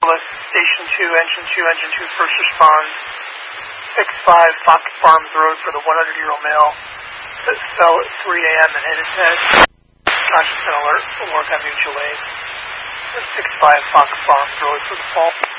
Station 2, Engine 2, first respond. 65 Fox Farms Road for the 100-year-old male that fell at 3 a.m. and hit his head. Conscious and alert for work on mutual aid. 65 Fox Farms Road for the fall.